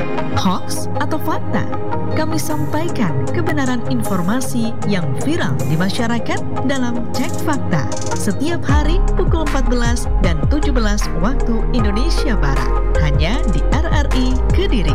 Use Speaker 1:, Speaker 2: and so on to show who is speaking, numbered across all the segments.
Speaker 1: Hoax atau fakta? Kami sampaikan kebenaran informasi yang viral di masyarakat dalam Cek Fakta setiap hari pukul 14 dan 17 waktu Indonesia Barat, hanya di RRI Kediri.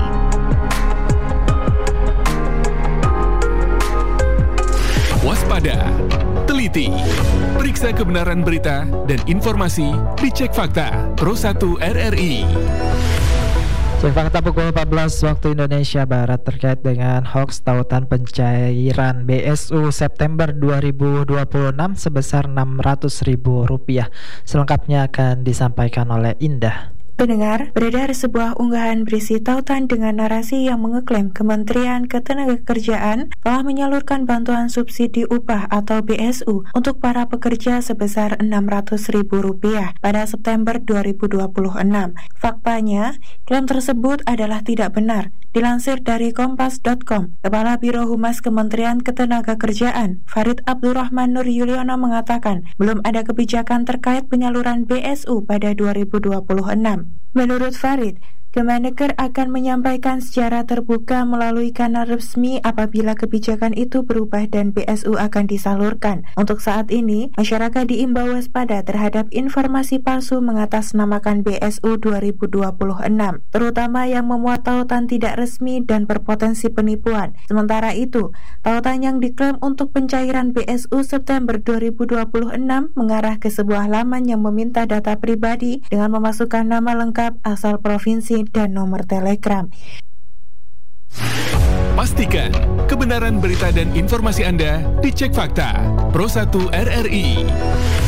Speaker 2: Waspada, teliti, periksa kebenaran berita dan informasi di Cek Fakta Pro 1 RRI.
Speaker 3: Cek Fakta pukul 14 waktu Indonesia Barat terkait dengan hoax tautan pencairan BSU September 2026 sebesar Rp600.000. Selengkapnya akan disampaikan oleh Indah.
Speaker 4: Pendengar, beredar sebuah unggahan berisi tautan dengan narasi yang mengeklaim Kementerian Ketenagakerjaan telah menyalurkan bantuan subsidi upah atau BSU untuk para pekerja sebesar Rp600.000 pada September 2026. Faktanya, klaim tersebut adalah tidak benar. Dilansir dari Kompas.com, Kepala Biro Humas Kementerian Ketenagakerjaan, Farid Abdurrahman Nur Yuliono mengatakan, belum ada kebijakan terkait penyaluran BSU pada 2026. Menurut Farid, Kemenaker akan menyampaikan secara terbuka melalui kanal resmi apabila kebijakan itu berubah dan BSU akan disalurkan. Untuk saat ini, masyarakat diimbau waspada terhadap informasi palsu mengatasnamakan BSU 2026, terutama yang memuat tautan tidak resmi dan berpotensi penipuan. Sementara itu, tautan yang diklaim untuk pencairan BSU September 2026 mengarah ke sebuah laman yang meminta data pribadi dengan memasukkan nama lengkap, asal provinsi, dan nomor telegram.
Speaker 2: Pastikan kebenaran berita dan informasi Anda di Cek Fakta Pro 1 RRI.